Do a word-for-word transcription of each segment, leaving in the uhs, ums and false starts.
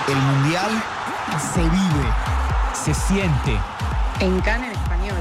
El Mundial se vive, se siente. En Cannes en español.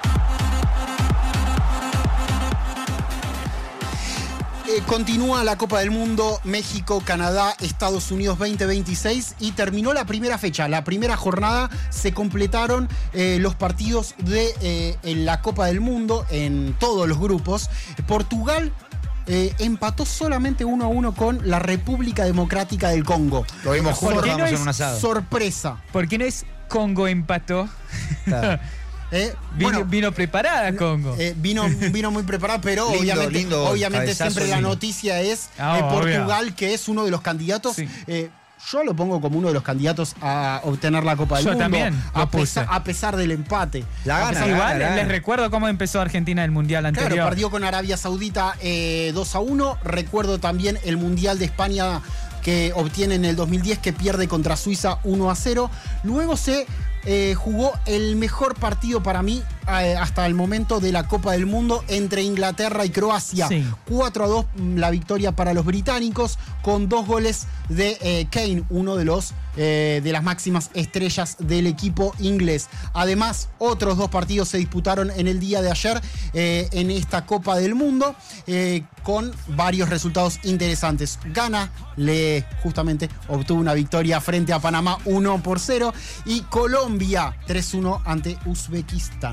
Eh, continúa la Copa del Mundo, México, Canadá, Estados Unidos veinte veintiséis y terminó la primera fecha, la primera jornada. Se completaron eh, los partidos de eh, en la Copa del Mundo en todos los grupos. Portugal eh, empató solamente uno a uno con la República Democrática del Congo. Lo vimos juntos, ¿Por qué no en es un asado. Sorpresa. ¿Por qué no es Congo empató? Claro. Eh, Vino, bueno, vino preparada Congo. Eh, vino, vino muy preparado, pero Lindo, obviamente, lindo, obviamente cabezazo siempre la lindo. noticia es Ah, eh, obvio. Portugal, que es uno de los candidatos. Sí. Eh, yo lo pongo como uno de los candidatos a obtener la Copa del Yo Mundo. también lo a, puse. pesar, a pesar del empate. La A gana, pesar- la Igual, gana, la les gana. recuerdo cómo empezó Argentina el Mundial anterior. Claro, perdió con Arabia Saudita eh, dos a uno. Recuerdo también el Mundial de España que obtiene en el dos mil diez, que pierde contra Suiza uno a cero. Luego se eh, jugó el mejor partido para mí eh, hasta el momento de la Copa del Mundo entre Inglaterra y Croacia. Sí. cuatro a dos la victoria para los británicos, con dos goles de eh, Kane, uno de los eh, de las máximas estrellas del equipo inglés. Además, otros dos partidos se disputaron en el día de ayer eh, en esta Copa del Mundo, eh, con varios resultados interesantes. Ghana le justamente obtuvo una victoria frente a Panamá uno por cero y Colombia tres uno ante Uzbekistán.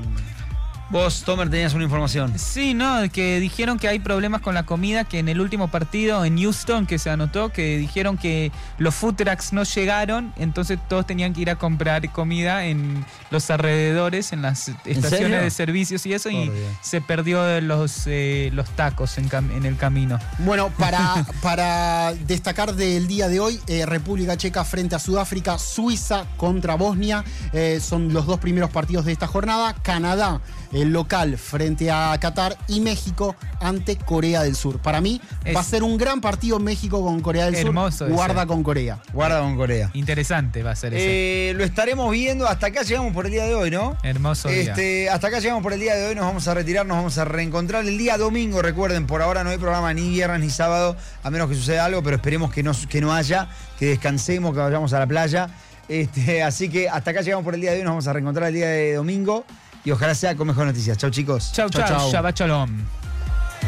Vos, Tomer, tenías una información. Sí, no, que dijeron que hay problemas con la comida, que en el último partido en Houston que se anotó, que dijeron que los food trucks no llegaron, entonces todos tenían que ir a comprar comida en los alrededores, en las estaciones serio? de servicios y eso, y Por Dios. se perdió los, eh, los tacos en, cam- en el camino. Bueno, para, para destacar del día de hoy, eh, República Checa frente a Sudáfrica, Suiza contra Bosnia, eh, son los dos primeros partidos de esta jornada. Canadá, el local, frente a Qatar, y México ante Corea del Sur. Para mí Es- va a ser un gran partido México con Corea del Hermoso Sur. ese. Guarda con Corea. Guarda con Corea. Interesante va a ser ese. Eh, lo estaremos viendo. Hasta acá llegamos por el día de hoy, ¿no? Hermoso día. Este, hasta acá llegamos por el día de hoy. Nos vamos a retirar, nos vamos a reencontrar el día domingo. Recuerden, por ahora no hay programa ni viernes ni sábado, a menos que suceda algo, pero esperemos que no, que no haya, que descansemos, que vayamos a la playa. Este, así que hasta acá llegamos por el día de hoy. Nos vamos a reencontrar el día de domingo y ojalá sea con mejores noticias. Chau, chicos. Chau, chau, Shabbat Shalom.